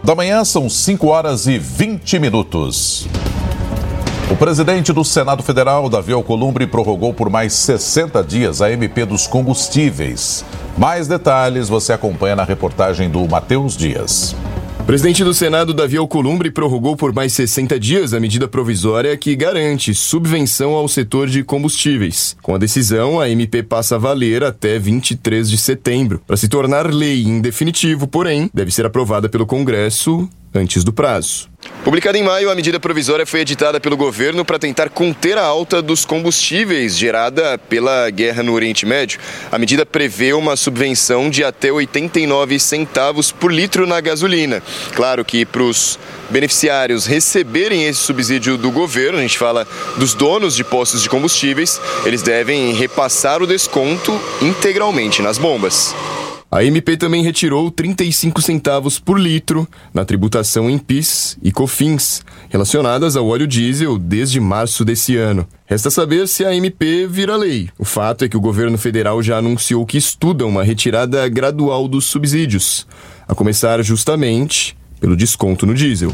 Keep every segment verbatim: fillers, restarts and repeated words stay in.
da manhã, são cinco horas e vinte minutos. O presidente do Senado Federal, Davi Alcolumbre, prorrogou por mais sessenta dias a M P dos combustíveis. Mais detalhes você acompanha na reportagem do Matheus Dias. O presidente do Senado, Davi Alcolumbre, prorrogou por mais sessenta dias a medida provisória que garante subvenção ao setor de combustíveis. Com a decisão, a M P passa a valer até vinte e três de setembro. Para se tornar lei em definitivo, porém, deve ser aprovada pelo Congresso antes do prazo. Publicada em maio, a medida provisória foi editada pelo governo para tentar conter a alta dos combustíveis gerada pela guerra no Oriente Médio. A medida prevê uma subvenção de até oitenta e nove centavos por litro na gasolina. Claro que para os beneficiários receberem esse subsídio do governo, a gente fala dos donos de postos de combustíveis, eles devem repassar o desconto integralmente nas bombas. A M P também retirou trinta e cinco centavos por litro na tributação em P I S e COFINS, relacionadas ao óleo diesel desde março desse ano. Resta saber se a M P vira lei. O fato é que o governo federal já anunciou que estuda uma retirada gradual dos subsídios, a começar justamente pelo desconto no diesel.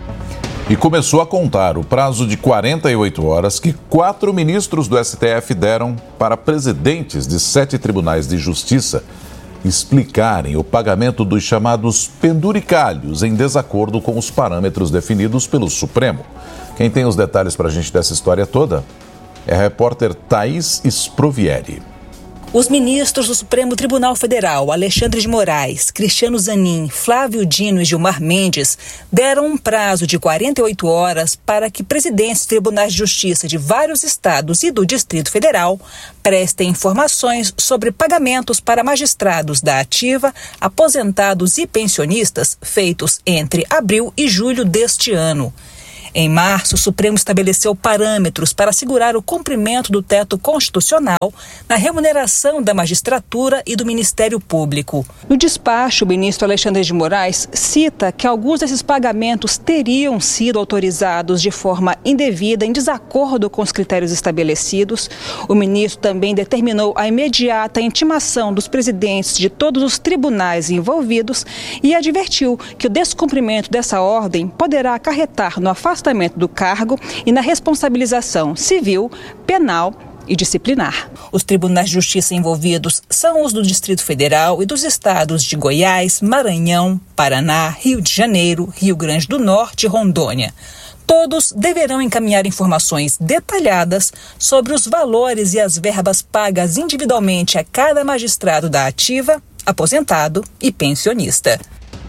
E começou a contar o prazo de quarenta e oito horas que quatro ministros do S T F deram para presidentes de sete tribunais de justiça explicarem o pagamento dos chamados penduricalhos em desacordo com os parâmetros definidos pelo Supremo. Quem tem os detalhes para a gente dessa história toda é a repórter Thaís Sprovieri. Os ministros do Supremo Tribunal Federal, Alexandre de Moraes, Cristiano Zanin, Flávio Dino e Gilmar Mendes, deram um prazo de quarenta e oito horas para que presidentes de tribunais de justiça de vários estados e do Distrito Federal prestem informações sobre pagamentos para magistrados da ativa, aposentados e pensionistas feitos entre abril e julho deste ano. Em março, o Supremo estabeleceu parâmetros para assegurar o cumprimento do teto constitucional na remuneração da magistratura e do Ministério Público. No despacho, o ministro Alexandre de Moraes cita que alguns desses pagamentos teriam sido autorizados de forma indevida, em desacordo com os critérios estabelecidos. O ministro também determinou a imediata intimação dos presidentes de todos os tribunais envolvidos e advertiu que o descumprimento dessa ordem poderá acarretar no afastamento do cargo e na responsabilização civil, penal e disciplinar. Os tribunais de justiça envolvidos são os do Distrito Federal e dos estados de Goiás, Maranhão, Paraná, Rio de Janeiro, Rio Grande do Norte e Rondônia. Todos deverão encaminhar informações detalhadas sobre os valores e as verbas pagas individualmente a cada magistrado da ativa, aposentado e pensionista.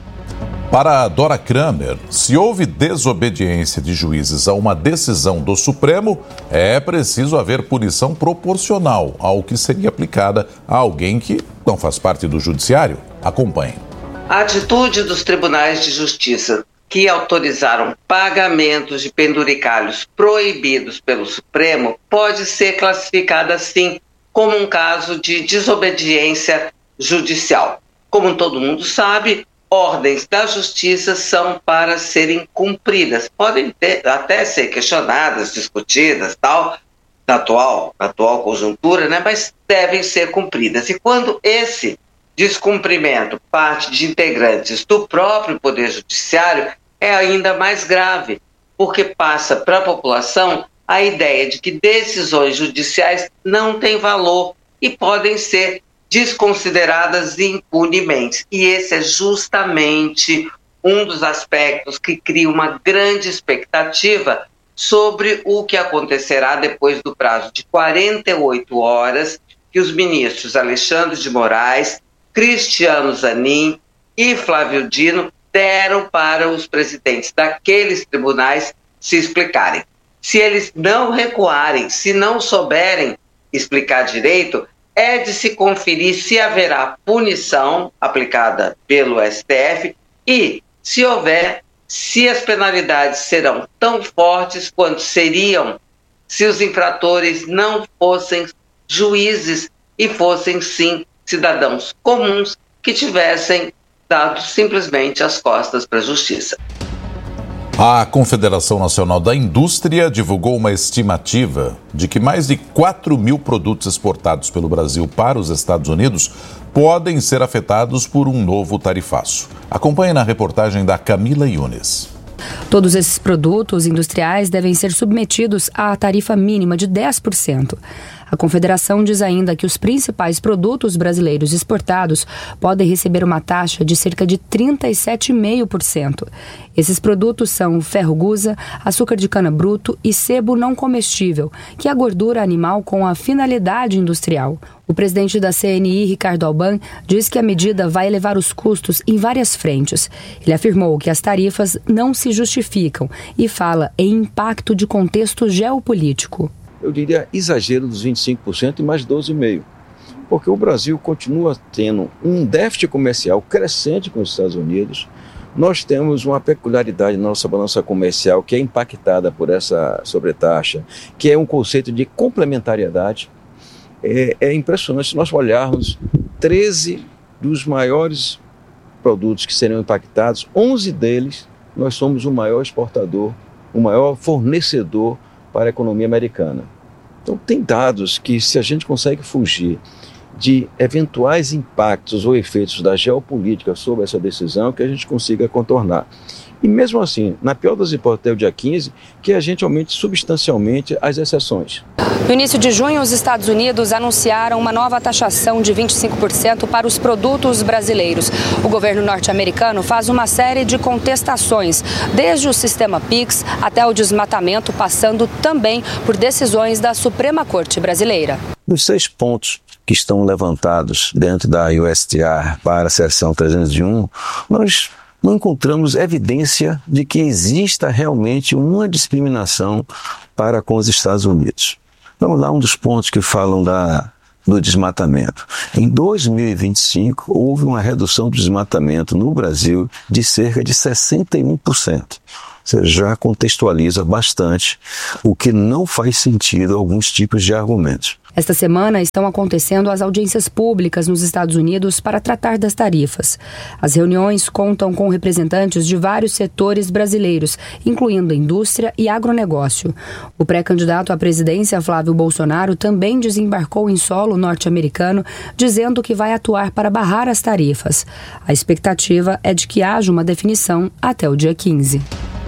Para Dora Kramer, se houve desobediência de juízes a uma decisão do Supremo, é preciso haver punição proporcional ao que seria aplicada a alguém que não faz parte do judiciário. Acompanhe. A atitude dos tribunais de justiça que autorizaram pagamentos de penduricalhos proibidos pelo Supremo pode ser classificada, sim, como um caso de desobediência judicial. Como todo mundo sabe, ordens da justiça são para serem cumpridas. Podem ter, até ser questionadas, discutidas, tal, na atual, na atual conjuntura, né? Mas devem ser cumpridas. E quando esse descumprimento parte de integrantes do próprio Poder Judiciário, é ainda mais grave, porque passa para a população a ideia de que decisões judiciais não têm valor e podem ser desconsideradas impunemente. E esse é justamente um dos aspectos que cria uma grande expectativa sobre o que acontecerá depois do prazo de quarenta e oito horas que os ministros Alexandre de Moraes, Cristiano Zanin e Flávio Dino deram para os presidentes daqueles tribunais se explicarem. Se eles não recuarem, se não souberem explicar direito, é de se conferir se haverá punição aplicada pelo S T F e, se houver, se as penalidades serão tão fortes quanto seriam se os infratores não fossem juízes e fossem, sim, cidadãos comuns que tivessem dado simplesmente as costas para a justiça. A Confederação Nacional da Indústria divulgou uma estimativa de que mais de quatro mil produtos exportados pelo Brasil para os Estados Unidos podem ser afetados por um novo tarifaço. Acompanhe na reportagem da Camila Yunes. Todos esses produtos industriais devem ser submetidos à tarifa mínima de dez por cento. A Confederação diz ainda que os principais produtos brasileiros exportados podem receber uma taxa de cerca de trinta e sete vírgula cinco por cento. Esses produtos são ferro-gusa, açúcar de cana bruto e sebo não comestível, que é a gordura animal com a finalidade industrial. O presidente da C N I, Ricardo Alban, diz que a medida vai elevar os custos em várias frentes. Ele afirmou que as tarifas não se justificam e fala em impacto de contexto geopolítico. Eu diria exagero dos vinte e cinco por cento e mais doze vírgula cinco por cento, porque o Brasil continua tendo um déficit comercial crescente com os Estados Unidos. Nós temos uma peculiaridade na nossa balança comercial que é impactada por essa sobretaxa, que é um conceito de complementariedade. É, é impressionante se nós olharmos treze dos maiores produtos que serão impactados, onze deles nós somos o maior exportador, o maior fornecedor para a economia americana. Então tem dados que, se a gente consegue fugir de eventuais impactos ou efeitos da geopolítica sobre essa decisão, que a gente consiga contornar. E mesmo assim, na pior das hipóteses, até o dia quinze, que a gente aumente substancialmente as exceções. No início de junho, os Estados Unidos anunciaram uma nova taxação de vinte e cinco por cento para os produtos brasileiros. O governo norte-americano faz uma série de contestações, desde o sistema Pix até o desmatamento, passando também por decisões da Suprema Corte brasileira. Os seis pontos que estão levantados dentro da U S T R para a seção trezentos e um, nós não encontramos evidência de que exista realmente uma discriminação para com os Estados Unidos. Vamos lá, um dos pontos que falam da, do desmatamento. Em dois mil e vinte e cinco, houve uma redução do desmatamento no Brasil de cerca de sessenta e um por cento. Você já contextualiza bastante o que não faz sentido alguns tipos de argumentos. Esta semana estão acontecendo as audiências públicas nos Estados Unidos para tratar das tarifas. As reuniões contam com representantes de vários setores brasileiros, incluindo indústria e agronegócio. O pré-candidato à presidência, Flávio Bolsonaro, também desembarcou em solo norte-americano, dizendo que vai atuar para barrar as tarifas. A expectativa é de que haja uma definição até o dia quinze.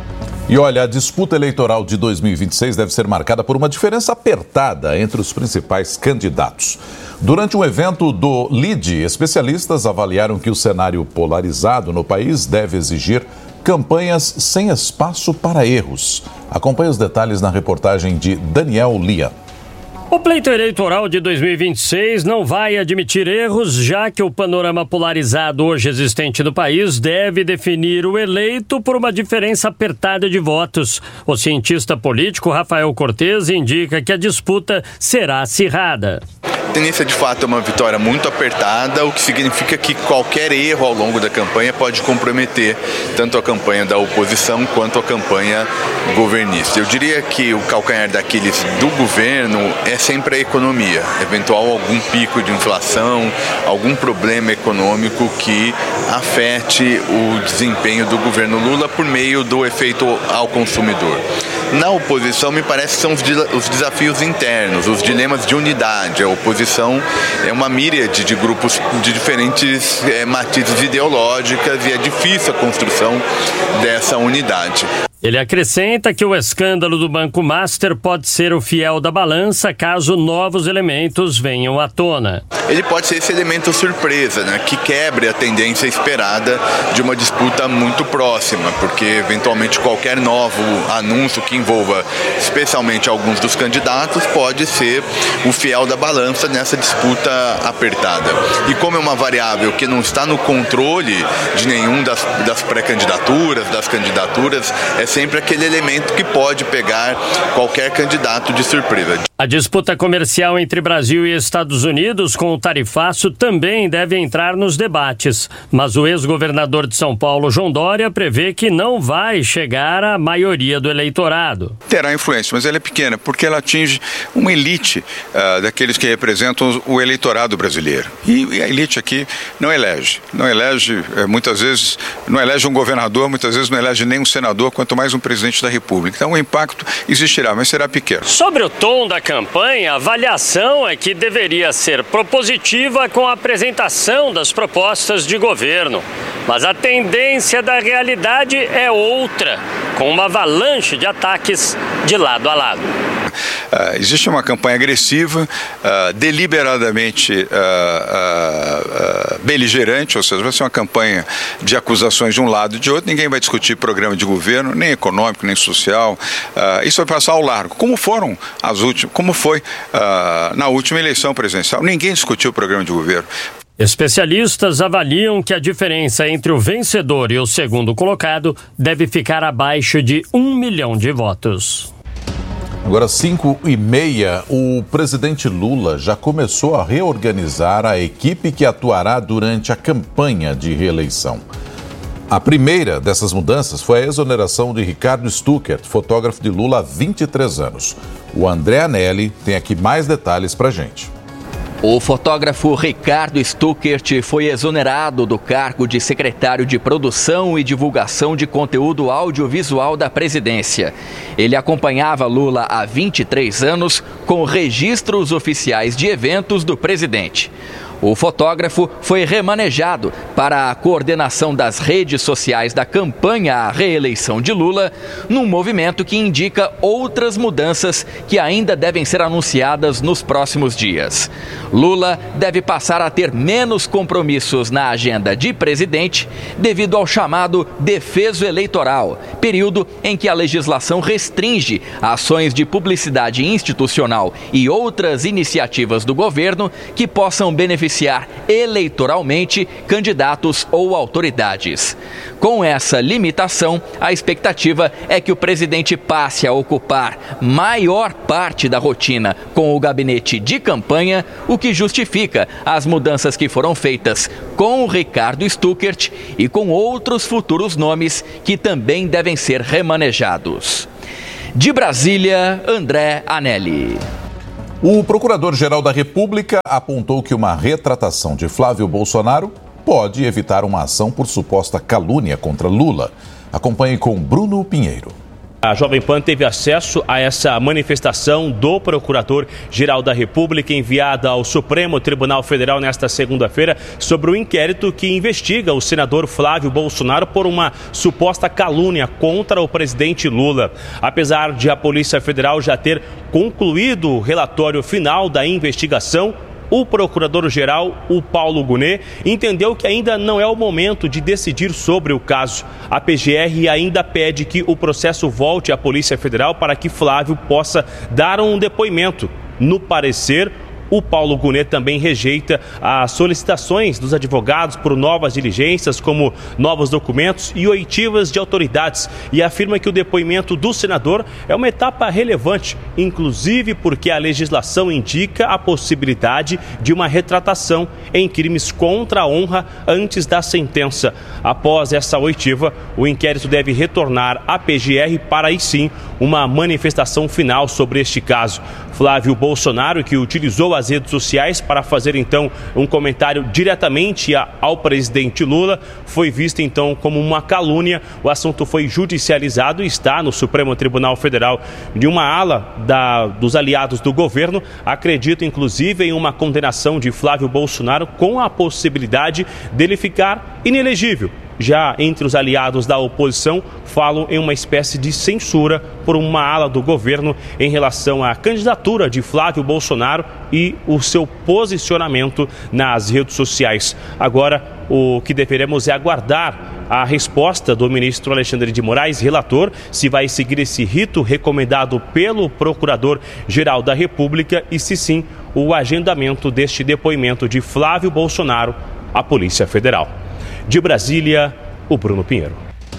E olha, a disputa eleitoral de dois mil e vinte e seis deve ser marcada por uma diferença apertada entre os principais candidatos. Durante um evento do L I D, especialistas avaliaram que o cenário polarizado no país deve exigir campanhas sem espaço para erros. Acompanhe os detalhes na reportagem de Daniel Lia. O pleito eleitoral de dois mil e vinte e seis não vai admitir erros, já que o panorama polarizado hoje existente no país deve definir o eleito por uma diferença apertada de votos. O cientista político Rafael Cortes indica que a disputa será acirrada. A tendência de fato é uma vitória muito apertada, o que significa que qualquer erro ao longo da campanha pode comprometer tanto a campanha da oposição quanto a campanha governista. Eu diria que o calcanhar daqueles do governo é sempre a economia, eventual algum pico de inflação, algum problema econômico que afete o desempenho do governo Lula por meio do efeito ao consumidor. Na oposição, me parece que são os desafios internos, os dilemas de unidade. A oposição é uma míriade de grupos de diferentes é, matizes ideológicas e é difícil a construção dessa unidade. Ele acrescenta que o escândalo do Banco Master pode ser o fiel da balança caso novos elementos venham à tona. Ele pode ser esse elemento surpresa, né, que quebre a tendência esperada de uma disputa muito próxima, porque eventualmente qualquer novo anúncio que envolva especialmente alguns dos candidatos pode ser o fiel da balança nessa disputa apertada. E como é uma variável que não está no controle de nenhum das, das pré-candidaturas, das candidaturas, é sempre aquele elemento que pode pegar qualquer candidato de surpresa. A disputa comercial entre Brasil e Estados Unidos com o tarifaço também deve entrar nos debates, mas o ex-governador de São Paulo, João Dória, prevê que não vai chegar à maioria do eleitorado. Terá influência, mas ela é pequena, porque ela atinge uma elite uh, daqueles que representam o eleitorado brasileiro. E, e a elite aqui não elege, não elege, uh, muitas vezes, não elege um governador, muitas vezes não elege nem um senador, quanto mais mais um presidente da República. Então o impacto existirá, mas será pequeno. Sobre o tom da campanha, a avaliação é que deveria ser propositiva com a apresentação das propostas de governo. Mas a tendência da realidade é outra, com uma avalanche de ataques de lado a lado. Uh, existe uma campanha agressiva, uh, deliberadamente uh, uh, uh, beligerante, ou seja, vai ser uma campanha de acusações de um lado e de outro. Ninguém vai discutir programa de governo, nem econômico, nem social. Uh, isso vai passar ao largo. Como foram as últimas, como foi uh, na última eleição presidencial? Ninguém discutiu o programa de governo. Especialistas avaliam que a diferença entre o vencedor e o segundo colocado deve ficar abaixo de um milhão de votos. Agora, cinco e meia, o presidente Lula já começou a reorganizar a equipe que atuará durante a campanha de reeleição. A primeira dessas mudanças foi a exoneração de Ricardo Stuckert, fotógrafo de Lula há vinte e três anos. O André Anelli tem aqui mais detalhes pra gente. O fotógrafo Ricardo Stuckert foi exonerado do cargo de secretário de Produção e Divulgação de Conteúdo Audiovisual da presidência. Ele acompanhava Lula há vinte e três anos com registros oficiais de eventos do presidente. O fotógrafo foi remanejado para a coordenação das redes sociais da campanha à reeleição de Lula, num movimento que indica outras mudanças que ainda devem ser anunciadas nos próximos dias. Lula deve passar a ter menos compromissos na agenda de presidente devido ao chamado defeso eleitoral, período em que a legislação restringe ações de publicidade institucional e outras iniciativas do governo que possam beneficiar eleitoralmente candidatos ou autoridades. Com essa limitação, a expectativa é que o presidente passe a ocupar maior parte da rotina com o gabinete de campanha, o que justifica as mudanças que foram feitas com o Ricardo Stuckert e com outros futuros nomes que também devem ser remanejados. De Brasília, André Anelli. O Procurador-Geral da República apontou que uma retratação de Flávio Bolsonaro pode evitar uma ação por suposta calúnia contra Lula. Acompanhe com Bruno Pinheiro. A Jovem Pan teve acesso a essa manifestação do Procurador-Geral da República enviada ao Supremo Tribunal Federal nesta segunda-feira sobre o inquérito que investiga o senador Flávio Bolsonaro por uma suposta calúnia contra o presidente Lula. Apesar de a Polícia Federal já ter concluído o relatório final da investigação, o procurador-geral, o Paulo Gonet, entendeu que ainda não é o momento de decidir sobre o caso. A P G R ainda pede que o processo volte à Polícia Federal para que Flávio possa dar um depoimento. No parecer, o Paulo Gonet também rejeita as solicitações dos advogados por novas diligências, como novos documentos e oitivas de autoridades, e afirma que o depoimento do senador é uma etapa relevante, inclusive porque a legislação indica a possibilidade de uma retratação em crimes contra a honra antes da sentença. Após essa oitiva, o inquérito deve retornar à P G R para aí sim uma manifestação final sobre este caso. Flávio Bolsonaro, que utilizou as redes sociais para fazer então um comentário diretamente ao presidente Lula, foi visto então como uma calúnia. O assunto foi judicializado e está no Supremo Tribunal Federal. De uma ala da, dos aliados do governo acredita inclusive em uma condenação de Flávio Bolsonaro com a possibilidade dele ficar inelegível. Já entre os aliados da oposição, falam em uma espécie de censura por uma ala do governo em relação à candidatura de Flávio Bolsonaro e o seu posicionamento nas redes sociais. Agora, o que deveremos é aguardar a resposta do ministro Alexandre de Moraes, relator, se vai seguir esse rito recomendado pelo Procurador-Geral da República e, se sim, o agendamento deste depoimento de Flávio Bolsonaro à Polícia Federal. De Brasília, o Bruno Pinheiro.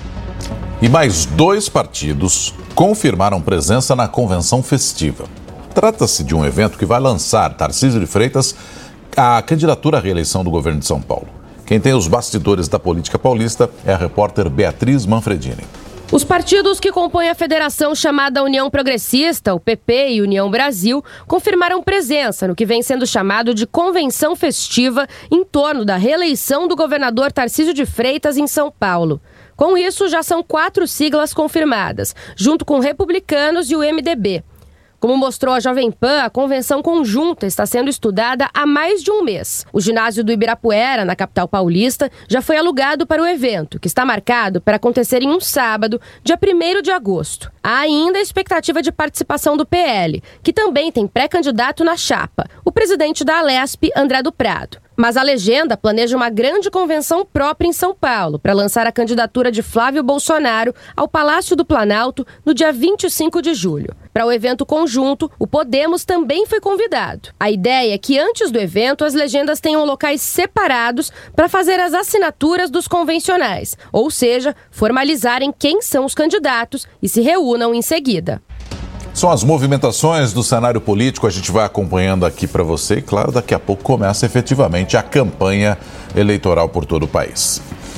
E mais dois partidos confirmaram presença na convenção festiva. Trata-se de um evento que vai lançar Tarcísio de Freitas à candidatura à reeleição do governo de São Paulo. Quem tem os bastidores da política paulista é a repórter Beatriz Manfredini. Os partidos que compõem a federação chamada União Progressista, o P P e União Brasil, confirmaram presença no que vem sendo chamado de convenção festiva em torno da reeleição do governador Tarcísio de Freitas em São Paulo. Com isso, já são quatro siglas confirmadas, junto com Republicanos e o M D B. Como mostrou a Jovem Pan, a convenção conjunta está sendo estudada há mais de um mês. O ginásio do Ibirapuera, na capital paulista, já foi alugado para o evento, que está marcado para acontecer em um sábado, dia primeiro de agosto. Há ainda a expectativa de participação do P L, que também tem pré-candidato na chapa, o presidente da Alesp, André do Prado. Mas a legenda planeja uma grande convenção própria em São Paulo para lançar a candidatura de Flávio Bolsonaro ao Palácio do Planalto no dia vinte e cinco de julho. Para o evento conjunto, o Podemos também foi convidado. A ideia é que antes do evento as legendas tenham locais separados para fazer as assinaturas dos convencionais, ou seja, formalizarem quem são os candidatos e se reúnam em seguida. São as movimentações do cenário político, a gente vai acompanhando aqui para você e, claro, daqui a pouco começa efetivamente a campanha eleitoral por todo o país.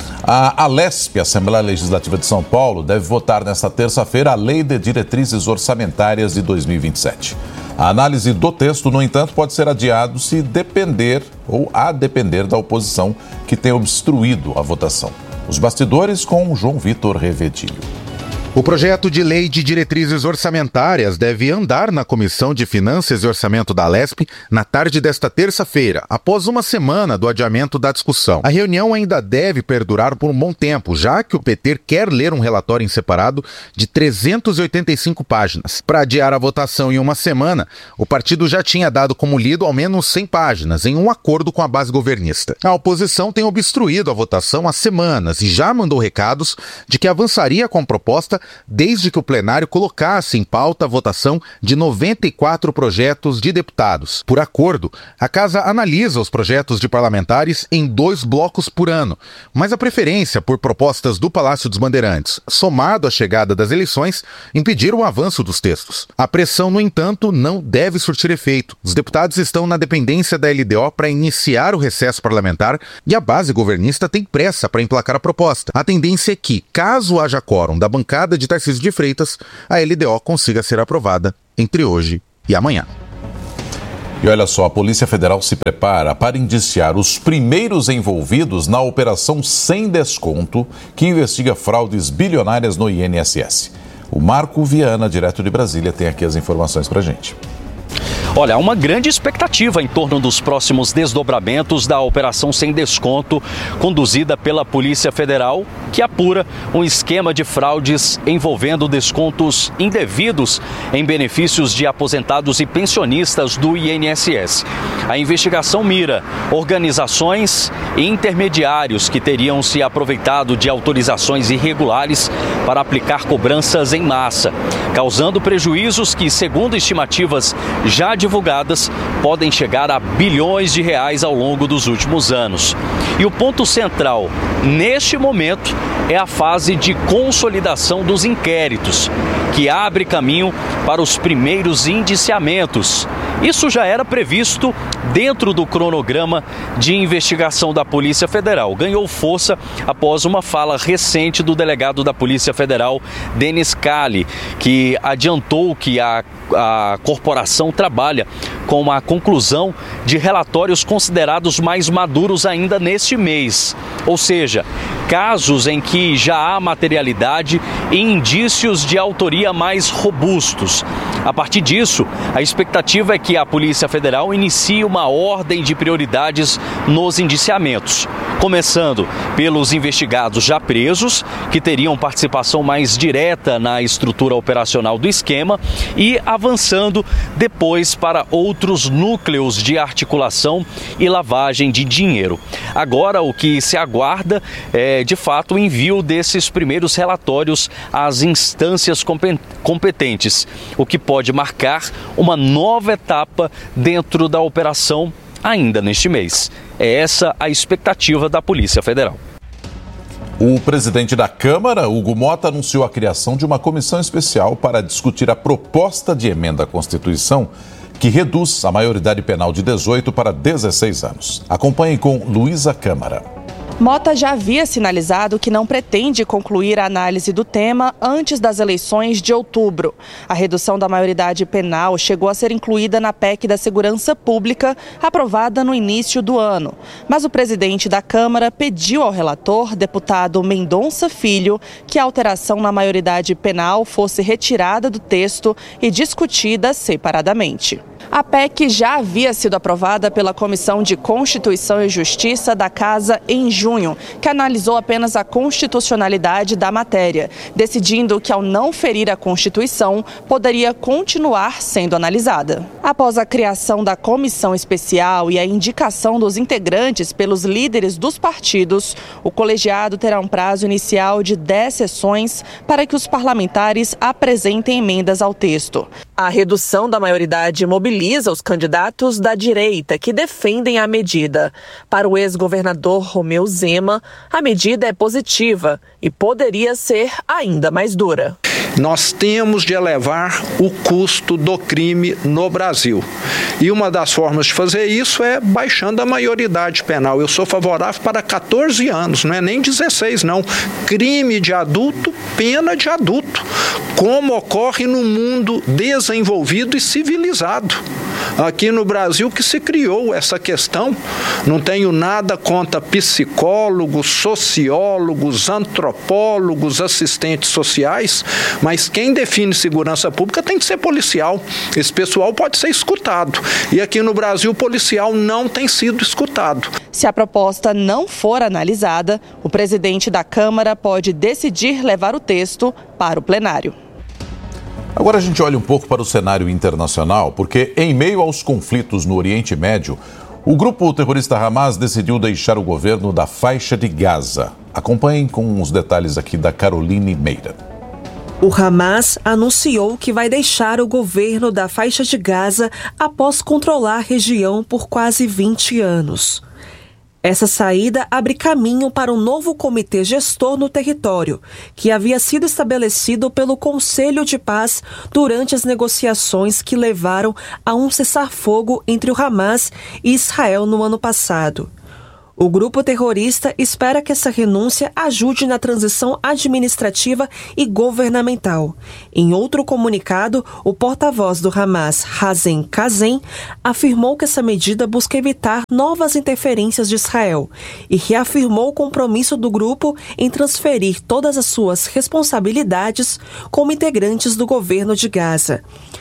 A Alesp, a Assembleia Legislativa de São Paulo, deve votar nesta terça-feira a Lei de Diretrizes Orçamentárias de dois mil e vinte e sete. A análise do texto, no entanto, pode ser adiado se depender ou a depender da oposição que tem obstruído a votação. Os bastidores com João Vitor Revedilho. O projeto de lei de diretrizes orçamentárias deve andar na Comissão de Finanças e Orçamento da Alesp na tarde desta terça-feira, após uma semana do adiamento da discussão. A reunião ainda deve perdurar por um bom tempo, já que o P T quer ler um relatório em separado de trezentas e oitenta e cinco páginas. Para adiar a votação em uma semana, o partido já tinha dado como lido ao menos cem páginas, em um acordo com a base governista. A oposição tem obstruído a votação há semanas e já mandou recados de que avançaria com a proposta desde que o plenário colocasse em pauta a votação de noventa e quatro projetos de deputados. Por acordo, a Casa analisa os projetos de parlamentares em dois blocos por ano, mas a preferência por propostas do Palácio dos Bandeirantes, somado à chegada das eleições, impediram o avanço dos textos. A pressão, no entanto, não deve surtir efeito. Os deputados estão na dependência da L D O para iniciar o recesso parlamentar e a base governista tem pressa para emplacar a proposta. A tendência é que, caso haja quórum da bancada de Tarcísio de Freitas, a L D O consiga ser aprovada entre hoje e amanhã. E olha só, a Polícia Federal se prepara para indiciar os primeiros envolvidos na Operação Sem Desconto, que investiga fraudes bilionárias no I N S S. O Marco Viana, direto de Brasília, tem aqui as informações pra gente. Olha, há uma grande expectativa em torno dos próximos desdobramentos da Operação Sem Desconto, conduzida pela Polícia Federal, que apura um esquema de fraudes envolvendo descontos indevidos em benefícios de aposentados e pensionistas do I N S S. A investigação mira organizações e intermediários que teriam se aproveitado de autorizações irregulares para aplicar cobranças em massa, causando prejuízos que, segundo estimativas já divulgadas, podem chegar a bilhões de reais ao longo dos últimos anos. E o ponto central, neste momento, é a fase de consolidação dos inquéritos, que abre caminho para os primeiros indiciamentos. Isso já era previsto dentro do cronograma de investigação da Polícia Federal. Ganhou força após uma fala recente do delegado da Polícia Federal, Denis Cali, que adiantou que a, a corporação trabalha com a conclusão de relatórios considerados mais maduros ainda neste mês. Ou seja, casos em que já há materialidade e indícios de autoria mais robustos. A partir disso, a expectativa é que a Polícia Federal inicie uma ordem de prioridades nos indiciamentos, começando pelos investigados já presos, que teriam participação mais direta na estrutura operacional do esquema, e avançando depois para outros núcleos de articulação e lavagem de dinheiro. Agora, o que se aguarda é, de fato, o envio desses primeiros relatórios às instâncias competentes, o que pode marcar uma nova etapa dentro da operação ainda neste mês. É essa a expectativa da Polícia Federal. O presidente da Câmara, Hugo Mota, anunciou a criação de uma comissão especial para discutir a proposta de emenda à Constituição que reduz a maioridade penal de dezoito para dezesseis anos. Acompanhe com Luísa Câmara. Mota já havia sinalizado que não pretende concluir a análise do tema antes das eleições de outubro. A redução da maioridade penal chegou a ser incluída na P E C da Segurança Pública, aprovada no início do ano. Mas o presidente da Câmara pediu ao relator, deputado Mendonça Filho, que a alteração na maioridade penal fosse retirada do texto e discutida separadamente. A P E C já havia sido aprovada pela Comissão de Constituição e Justiça da Casa em junho, que analisou apenas a constitucionalidade da matéria, decidindo que, ao não ferir a Constituição, poderia continuar sendo analisada. Após a criação da comissão especial e a indicação dos integrantes pelos líderes dos partidos, o colegiado terá um prazo inicial de dez sessões para que os parlamentares apresentem emendas ao texto. A redução da maioridade mobiliza os candidatos da direita que defendem a medida. Para o ex-governador Romeu Zema, a medida é positiva e poderia ser ainda mais dura. Nós temos de elevar o custo do crime no Brasil. E uma das formas de fazer isso é baixando a maioridade penal. Eu sou favorável para catorze anos, não é nem dezesseis, não. Crime de adulto, pena de adulto, como ocorre no mundo desenvolvido e civilizado. Aqui no Brasil que se criou essa questão. Não tenho nada contra psicólogos, sociólogos, antropólogos, assistentes sociais, mas quem define segurança pública tem que ser policial. Esse pessoal pode ser escutado. E aqui no Brasil o policial não tem sido escutado. Se a proposta não for analisada, o presidente da Câmara pode decidir levar o texto para o plenário. Agora a gente olha um pouco para o cenário internacional, porque em meio aos conflitos no Oriente Médio, o grupo terrorista Hamas decidiu deixar o governo da faixa de Gaza. Acompanhem com os detalhes aqui da Caroline Meira. O Hamas anunciou que vai deixar o governo da faixa de Gaza após controlar a região por quase vinte anos. Essa saída abre caminho para um novo comitê gestor no território, que havia sido estabelecido pelo Conselho de Paz durante as negociações que levaram a um cessar-fogo entre o Hamas e Israel no ano passado. O grupo terrorista espera que essa renúncia ajude na transição administrativa e governamental. Em outro comunicado, o porta-voz do Hamas, Hazem Kazem, afirmou que essa medida busca evitar novas interferências de Israel e reafirmou o compromisso do grupo em transferir todas as suas responsabilidades como integrantes do governo de Gaza.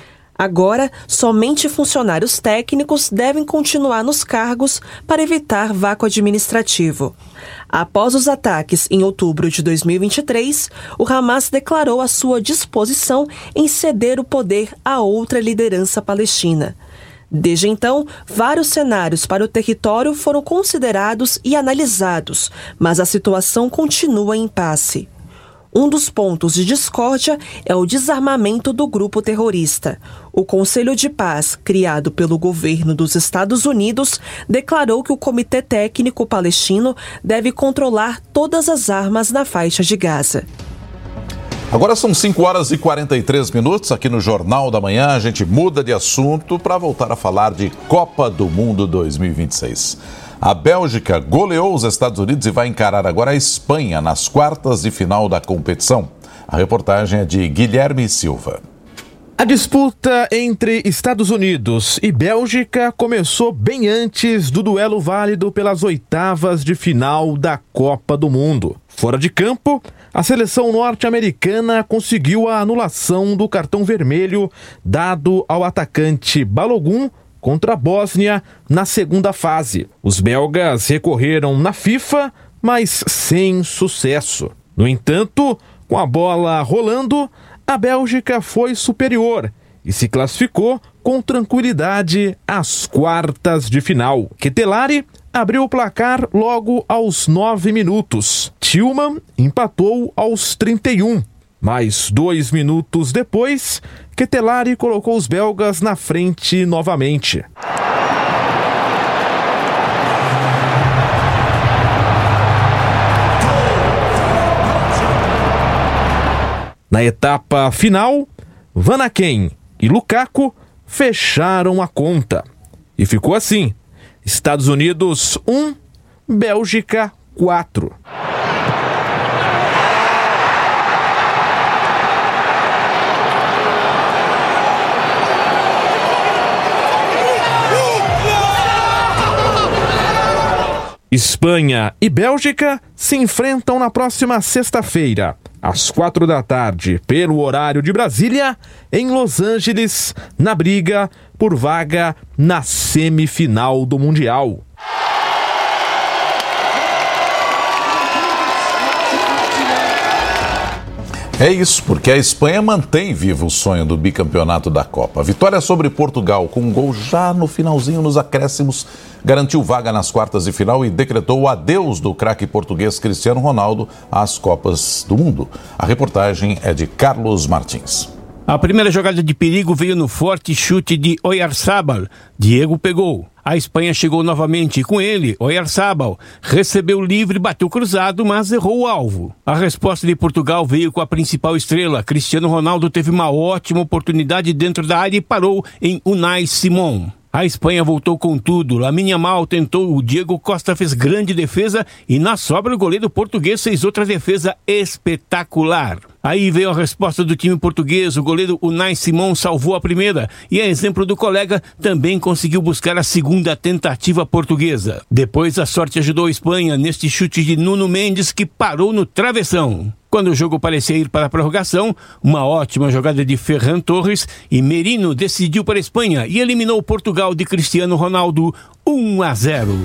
Agora, somente funcionários técnicos devem continuar nos cargos para evitar vácuo administrativo. Após os ataques em outubro de dois mil e vinte e três, o Hamas declarou a sua disposição em ceder o poder a outra liderança palestina. Desde então, vários cenários para o território foram considerados e analisados, mas a situação continua em impasse. Um dos pontos de discórdia é o desarmamento do grupo terrorista. O Conselho de Paz, criado pelo governo dos Estados Unidos, declarou que o Comitê Técnico Palestino deve controlar todas as armas na faixa de Gaza. Agora são cinco horas e quarenta e três minutos. Aqui no Jornal da Manhã a gente muda de assunto para voltar a falar de Copa do Mundo dois mil e vinte e seis. A Bélgica goleou os Estados Unidos e vai encarar agora a Espanha nas quartas de final da competição. A reportagem é de Guilherme Silva. A disputa entre Estados Unidos e Bélgica começou bem antes do duelo válido pelas oitavas de final da Copa do Mundo. Fora de campo, a seleção norte-americana conseguiu a anulação do cartão vermelho dado ao atacante Balogun contra a Bósnia na segunda fase. Os belgas recorreram na FIFA, mas sem sucesso. No entanto, com a bola rolando, a Bélgica foi superior e se classificou com tranquilidade às quartas de final. Ketelari abriu o placar logo aos nove minutos. Tillman empatou aos trinta e um. Mas dois minutos depois, Ketelari colocou os belgas na frente novamente. Na etapa final, Van Aken e Lukaku fecharam a conta. E ficou assim: Estados Unidos um, Bélgica quatro. Espanha e Bélgica se enfrentam na próxima sexta-feira, às quatro da tarde, pelo horário de Brasília, em Los Angeles, na briga por vaga na semifinal do Mundial. É isso, porque a Espanha mantém vivo o sonho do bicampeonato da Copa. A vitória sobre Portugal, com um gol já no finalzinho nos acréscimos, garantiu vaga nas quartas de final e decretou o adeus do craque português Cristiano Ronaldo às Copas do Mundo. A reportagem é de Carlos Martins. A primeira jogada de perigo veio no forte chute de Oyarzabal. Diego pegou. A Espanha chegou novamente com ele, Oyarzabal. Recebeu livre, bateu cruzado, mas errou o alvo. A resposta de Portugal veio com a principal estrela. Cristiano Ronaldo teve uma ótima oportunidade dentro da área e parou em Unai Simón. A Espanha voltou com tudo. Lamine Yamal tentou, o Diego Costa fez grande defesa e na sobra o goleiro português fez outra defesa espetacular. Aí veio a resposta do time português, o goleiro Unai Simón salvou a primeira e, a exemplo do colega, também conseguiu buscar a segunda tentativa portuguesa. Depois a sorte ajudou a Espanha neste chute de Nuno Mendes que parou no travessão. Quando o jogo parecia ir para a prorrogação, uma ótima jogada de Ferran Torres e Merino decidiu para a Espanha e eliminou Portugal de Cristiano Ronaldo um a zero.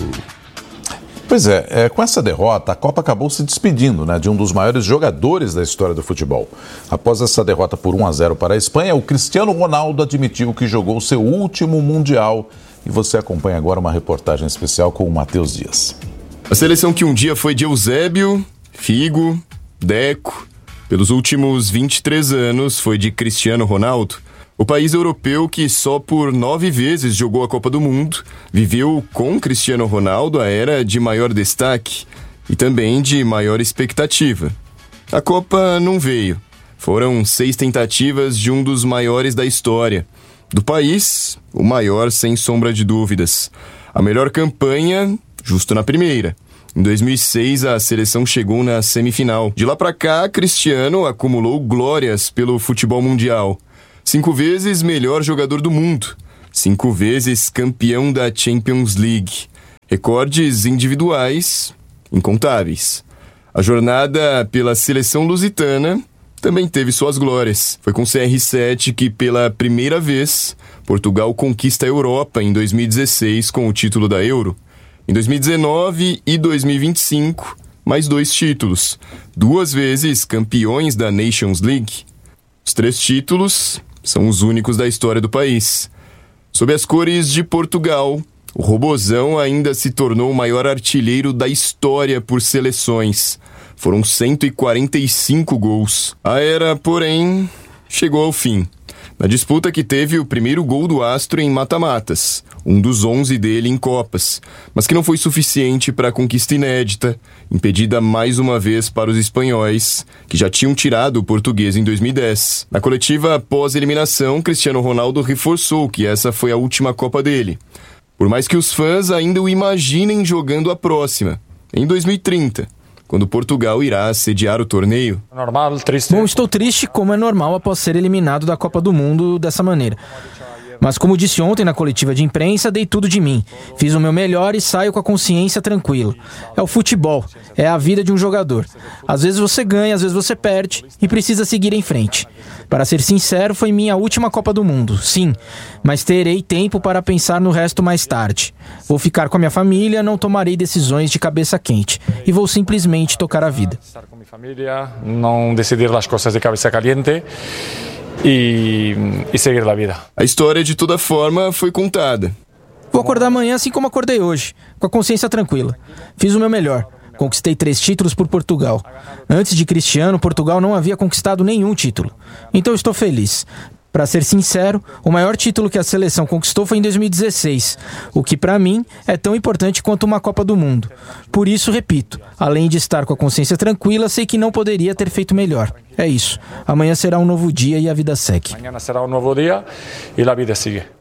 Pois é, é, com essa derrota, a Copa acabou se despedindo, né, de um dos maiores jogadores da história do futebol. Após essa derrota por um a zero para a Espanha, o Cristiano Ronaldo admitiu que jogou o seu último Mundial. E você acompanha agora uma reportagem especial com o Matheus Dias. A seleção que um dia foi de Eusébio, Figo, Deco, pelos últimos vinte e três anos foi de Cristiano Ronaldo. O país europeu que só por nove vezes jogou a Copa do Mundo viveu com Cristiano Ronaldo a era de maior destaque e também de maior expectativa. A Copa não veio. Foram seis tentativas de um dos maiores da história. Do país, o maior sem sombra de dúvidas. A melhor campanha, justo na primeira. Em dois mil e seis, a seleção chegou na semifinal. De lá pra cá, Cristiano acumulou glórias pelo futebol mundial. Cinco vezes melhor jogador do mundo. Cinco vezes campeão da Champions League. Recordes individuais incontáveis. A jornada pela seleção lusitana também teve suas glórias. Foi com C R sete que, pela primeira vez, Portugal conquista a Europa em dois mil e dezesseis com o título da Euro. Em dois mil e dezenove e dois mil e vinte e cinco, mais dois títulos. Duas vezes campeões da Nations League. Os três títulos são os únicos da história do país. Sob as cores de Portugal, o Robozão ainda se tornou o maior artilheiro da história por seleções. Foram cento e quarenta e cinco gols. A era, porém, chegou ao fim. Na disputa que teve o primeiro gol do astro em mata-matas, um dos onze dele em Copas, mas que não foi suficiente para a conquista inédita, impedida mais uma vez para os espanhóis, que já tinham tirado o português em dois mil e dez. Na coletiva pós-eliminação, Cristiano Ronaldo reforçou que essa foi a última Copa dele. Por mais que os fãs ainda o imaginem jogando a próxima, em dois mil e trinta. Quando Portugal irá sediar o torneio. Normal, triste. Bom, estou triste como é normal após ser eliminado da Copa do Mundo dessa maneira. Mas como disse ontem na coletiva de imprensa, dei tudo de mim. Fiz o meu melhor e saio com a consciência tranquila. É o futebol, é a vida de um jogador. Às vezes você ganha, às vezes você perde e precisa seguir em frente. Para ser sincero, foi minha última Copa do Mundo, sim. Mas terei tempo para pensar no resto mais tarde. Vou ficar com a minha família, não tomarei decisões de cabeça quente. E vou simplesmente tocar a vida. Estar com minha família, não decidir as coisas de cabeça caliente. E, e seguir a vida. A história, de toda forma, foi contada. Vou acordar amanhã assim como acordei hoje, com a consciência tranquila. Fiz o meu melhor. Conquistei três títulos por Portugal. Antes de Cristiano, Portugal não havia conquistado nenhum título. Então estou feliz. Para ser sincero, o maior título que a seleção conquistou foi em dois mil e dezesseis, o que para mim é tão importante quanto uma Copa do Mundo. Por isso, repito, além de estar com a consciência tranquila, sei que não poderia ter feito melhor. É isso. Amanhã será um novo dia e a vida segue. Amanhã será um novo dia e a vida segue.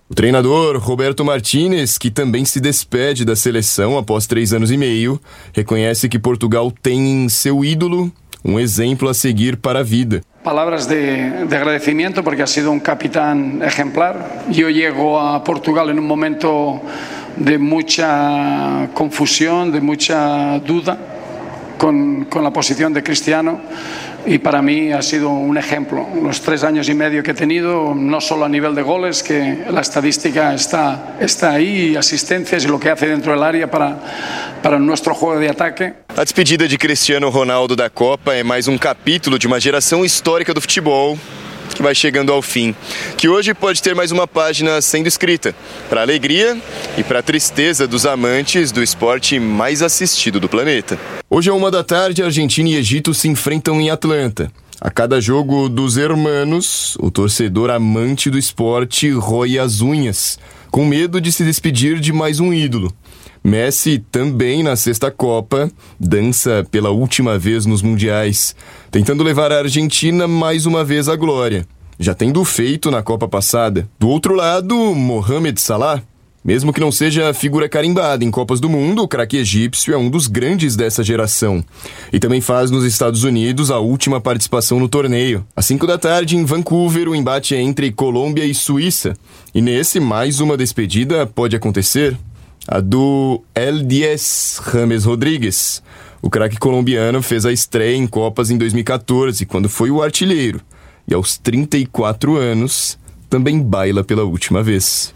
O treinador Roberto Martínez, que também se despede da seleção após três anos e meio, reconhece que Portugal tem em seu ídolo um exemplo a seguir para a vida. Palabras de, de agradecimiento porque ha sido un capitán ejemplar. Yo llego a Portugal en un momento de mucha confusión, de mucha duda con, con la posición de Cristiano. Y para mí ha sido un ejemplo. Los tres años y medio que he tenido, no solo a nivel de goles, que la estadística está, está ahí, asistencias y lo que hace dentro del área para, para nuestro juego de ataque. A despedida de Cristiano Ronaldo da Copa é mais um capítulo de uma geração histórica do futebol que vai chegando ao fim, que hoje pode ter mais uma página sendo escrita, para a alegria e para a tristeza dos amantes do esporte mais assistido do planeta. Hoje, à uma da tarde, Argentina e Egito se enfrentam em Atlanta. A cada jogo dos hermanos, o torcedor amante do esporte rói as unhas, com medo de se despedir de mais um ídolo. Messi, também na sexta Copa, dança pela última vez nos mundiais, tentando levar a Argentina mais uma vez à glória, já tendo feito na Copa passada. Do outro lado, Mohamed Salah. Mesmo que não seja figura carimbada em Copas do Mundo, o craque egípcio é um dos grandes dessa geração. E também faz nos Estados Unidos a última participação no torneio. Às cinco da tarde, em Vancouver, o embate é entre Colômbia e Suíça. E nesse, mais uma despedida pode acontecer. A do El dez, James Rodríguez. O craque colombiano fez a estreia em Copas em dois mil e catorze, quando foi o artilheiro. E aos trinta e quatro anos, também baila pela última vez.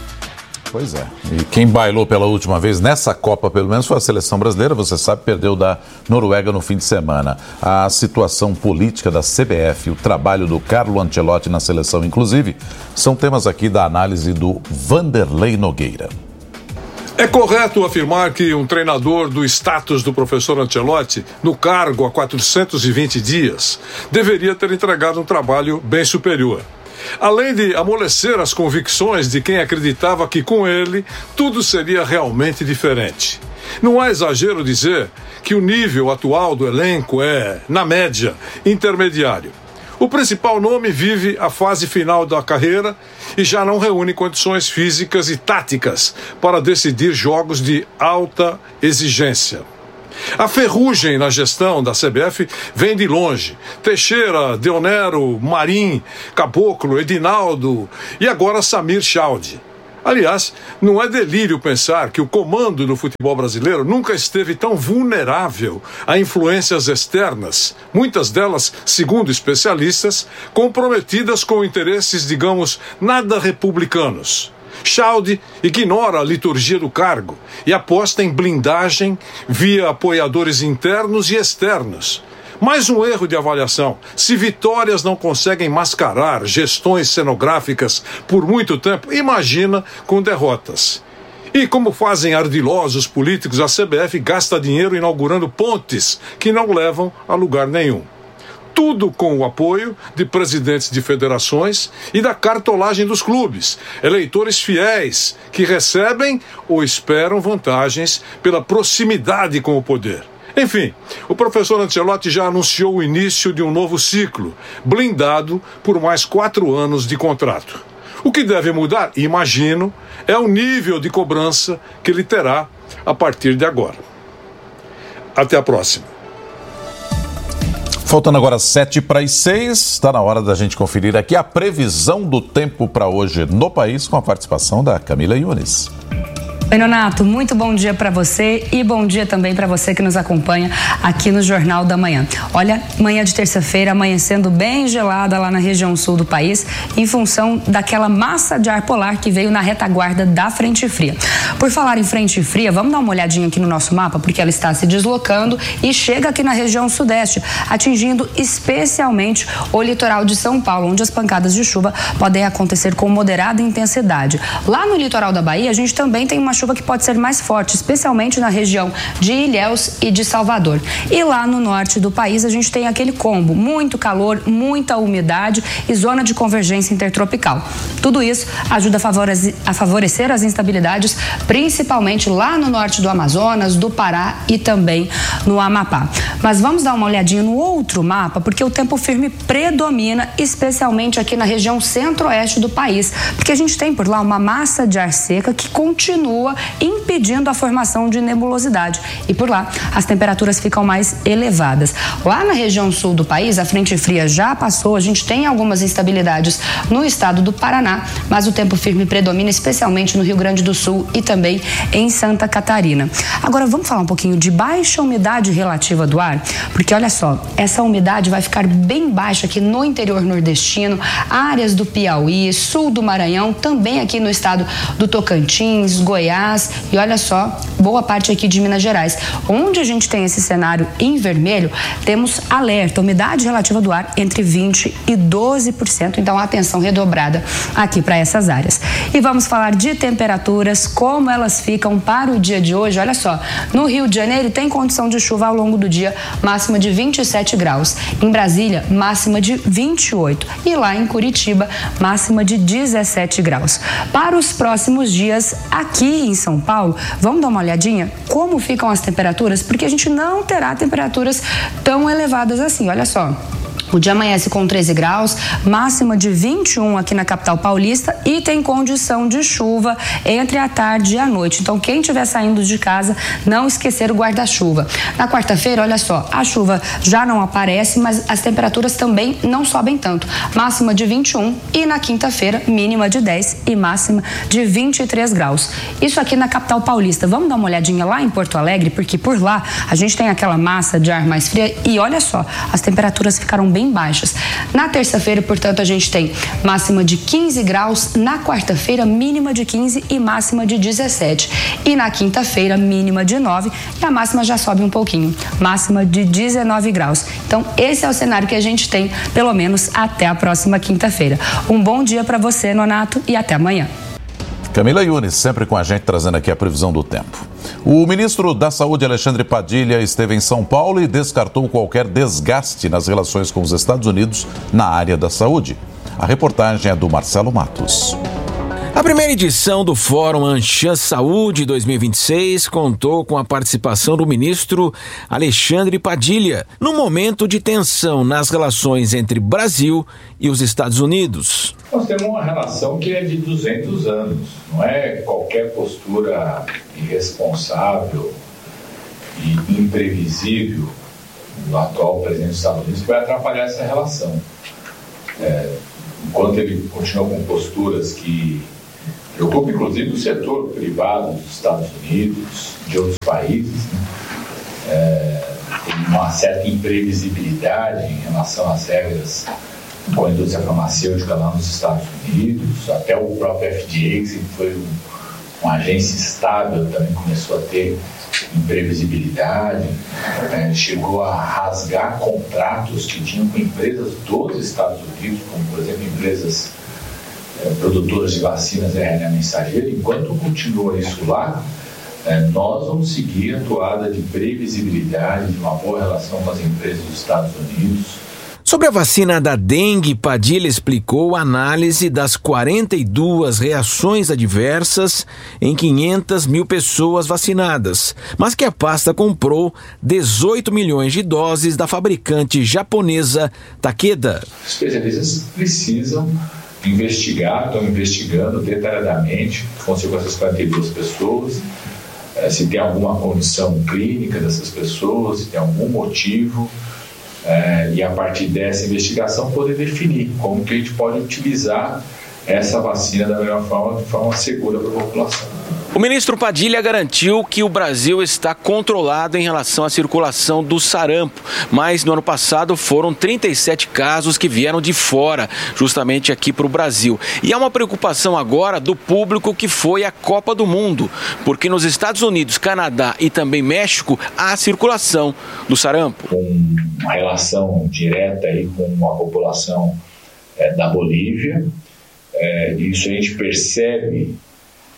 Pois é. E quem bailou pela última vez nessa Copa, pelo menos, foi a seleção brasileira. Você sabe, perdeu da Noruega no fim de semana. A situação política da C B F, o trabalho do Carlo Ancelotti na seleção, inclusive, são temas aqui da análise do Vanderlei Nogueira. É correto afirmar que um treinador do status do professor Ancelotti, no cargo há quatrocentos e vinte dias, deveria ter entregado um trabalho bem superior. Além de amolecer as convicções de quem acreditava que com ele tudo seria realmente diferente. Não é exagero dizer que o nível atual do elenco é, na média, intermediário. O principal nome vive a fase final da carreira e já não reúne condições físicas e táticas para decidir jogos de alta exigência. A ferrugem na gestão da C B F vem de longe. Teixeira, Deonero, Marim, Caboclo, Edinaldo e agora Samir Chaldi. Aliás, não é delírio pensar que o comando do futebol brasileiro nunca esteve tão vulnerável a influências externas, muitas delas, segundo especialistas, comprometidas com interesses, digamos, nada republicanos. Chaldi ignora a liturgia do cargo e aposta em blindagem via apoiadores internos e externos. Mais um erro de avaliação. Se vitórias não conseguem mascarar gestões cenográficas por muito tempo, imagina com derrotas. E como fazem ardilosos políticos, a C B F gasta dinheiro inaugurando pontes que não levam a lugar nenhum. Tudo com o apoio de presidentes de federações e da cartolagem dos clubes, eleitores fiéis que recebem ou esperam vantagens pela proximidade com o poder. Enfim, o professor Ancelotti já anunciou o início de um novo ciclo, blindado por mais quatro anos de contrato. O que deve mudar, imagino, é o nível de cobrança que ele terá a partir de agora. Até a próxima. Faltando agora sete para as seis, está na hora da gente conferir aqui a previsão do tempo para hoje no país com a participação da Camila Yunes. Oi, Nonato, muito bom dia para você e bom dia também para você que nos acompanha aqui no Jornal da Manhã. Olha, manhã de terça-feira amanhecendo bem gelada lá na região sul do país em função daquela massa de ar polar que veio na retaguarda da frente fria. Por falar em frente fria, vamos dar uma olhadinha aqui no nosso mapa porque ela está se deslocando e chega aqui na região sudeste, atingindo especialmente o litoral de São Paulo, onde as pancadas de chuva podem acontecer com moderada intensidade. Lá no litoral da Bahia, a gente também tem uma chuva que pode ser mais forte, especialmente na região de Ilhéus e de Salvador. E lá no norte do país a gente tem aquele combo, muito calor, muita umidade e zona de convergência intertropical. Tudo isso ajuda a favorecer, a favorecer as instabilidades, principalmente lá no norte do Amazonas, do Pará e também no Amapá. Mas vamos dar uma olhadinha no outro mapa, porque o tempo firme predomina, especialmente aqui na região centro-oeste do país, porque a gente tem por lá uma massa de ar seca que continua impedindo a formação de nebulosidade. E por lá, as temperaturas ficam mais elevadas. Lá na região sul do país, a frente fria já passou, a gente tem algumas instabilidades no estado do Paraná, mas o tempo firme predomina, especialmente no Rio Grande do Sul e também em Santa Catarina. Agora, vamos falar um pouquinho de baixa umidade relativa do ar, porque olha só, essa umidade vai ficar bem baixa aqui no interior nordestino, áreas do Piauí, sul do Maranhão, também aqui no estado do Tocantins, Goiás e olha só, boa parte aqui de Minas Gerais. Onde a gente tem esse cenário em vermelho, temos alerta, umidade relativa do ar entre vinte e doze por cento, então atenção redobrada aqui para essas áreas. E vamos falar de temperaturas, como elas ficam para o dia de hoje. Olha só, no Rio de Janeiro tem condição de chuva ao longo do dia, máxima de vinte e sete graus. Em Brasília, máxima de vinte e oito. E lá em Curitiba, máxima de dezessete graus. Para os próximos dias, aqui em São Paulo, vamos dar uma olhadinha como ficam as temperaturas, porque a gente não terá temperaturas tão elevadas assim. Olha só. O dia amanhece com treze graus, máxima de vinte e um aqui na capital paulista e tem condição de chuva entre a tarde e a noite. Então, quem estiver saindo de casa, não esquecer o guarda-chuva. Na quarta-feira, olha só, a chuva já não aparece, mas as temperaturas também não sobem tanto. Máxima de vinte e um e na quinta-feira, mínima de dez e máxima de vinte e três graus. Isso aqui na capital paulista. Vamos dar uma olhadinha lá em Porto Alegre, porque por lá a gente tem aquela massa de ar mais fria e olha só, as temperaturas ficaram bem bem baixas. Na terça-feira, portanto, a gente tem máxima de quinze graus, na quarta-feira mínima de quinze e máxima de dezessete. E na quinta-feira mínima de nove e a máxima já sobe um pouquinho, máxima de dezenove graus. Então, esse é o cenário que a gente tem, pelo menos até a próxima quinta-feira. Um bom dia para você, Nonato, e até amanhã. Camila Yunes, sempre com a gente, trazendo aqui a previsão do tempo. O ministro da Saúde, Alexandre Padilha, esteve em São Paulo e descartou qualquer desgaste nas relações com os Estados Unidos na área da saúde. A reportagem é do Marcelo Matos. A primeira edição do Fórum Anshan Saúde dois mil e vinte e seis contou com a participação do ministro Alexandre Padilha, num momento de tensão nas relações entre Brasil e os Estados Unidos. Nós temos uma relação que é de duzentos anos, não é qualquer postura irresponsável e imprevisível do atual presidente dos Estados Unidos que vai atrapalhar essa relação. É, enquanto ele continua com posturas que preocupam inclusive o setor privado dos Estados Unidos, de outros países, né? É, tem uma certa imprevisibilidade em relação às regras com a indústria farmacêutica lá nos Estados Unidos, até o próprio F D A, que sempre foi um, uma agência estável, também começou a ter imprevisibilidade, é, chegou a rasgar contratos que tinham com empresas dos Estados Unidos, como por exemplo empresas é, produtoras de vacinas da R N A mensageira. Enquanto continua isso lá, é, nós vamos seguir a toada de previsibilidade, de uma boa relação com as empresas dos Estados Unidos. Sobre a vacina da dengue, Padilha explicou a análise das quarenta e duas reações adversas em quinhentas mil pessoas vacinadas, mas que a pasta comprou dezoito milhões de doses da fabricante japonesa Takeda. Os especialistas precisam investigar, estão investigando detalhadamente o que aconteceu com essas quarenta e duas pessoas, se tem alguma condição clínica dessas pessoas, se tem algum motivo. É, e a partir dessa investigação poder definir como que a gente pode utilizar essa vacina da melhor forma, de forma segura para a população. O ministro Padilha garantiu que o Brasil está controlado em relação à circulação do sarampo, mas no ano passado foram trinta e sete casos que vieram de fora, justamente aqui para o Brasil. E há uma preocupação agora do público que foi à Copa do Mundo, porque nos Estados Unidos, Canadá e também México há circulação do sarampo. Com uma relação direta aí com a população é, da Bolívia, é, isso a gente percebe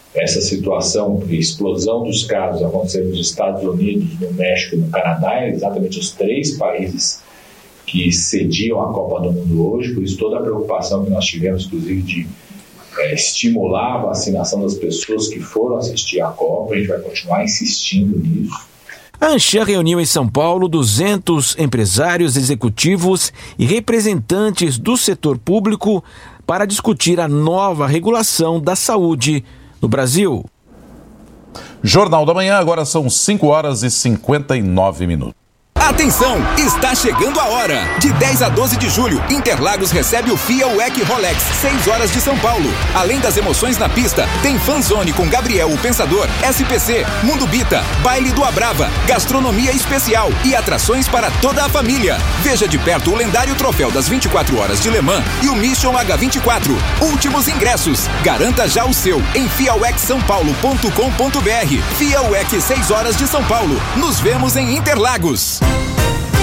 essa situação de explosão dos casos acontecendo nos Estados Unidos, no México e no Canadá, é exatamente os três países que sediam a Copa do Mundo hoje, por isso toda a preocupação que nós tivemos, inclusive, de é, estimular a vacinação das pessoas que foram assistir à Copa. A gente vai continuar insistindo nisso. A Anchan reuniu em São Paulo duzentos empresários, executivos e representantes do setor público para discutir a nova regulação da saúde no Brasil. Jornal da Manhã, agora são cinco horas e cinquenta e nove minutos. Atenção, está chegando a hora. De dez a doze de julho, Interlagos recebe o F I A U E C Rolex, seis horas de São Paulo. Além das emoções na pista, tem Fanzone com Gabriel o Pensador, S P C, Mundo Bita, Baile do Abrava, gastronomia especial e atrações para toda a família. Veja de perto o lendário troféu das vinte e quatro horas de Le Mans e o Mission H vinte e quatro. Últimos ingressos. Garanta já o seu em fiauec são paulo ponto com ponto br. F I A U E C seis horas de São Paulo. Nos vemos em Interlagos.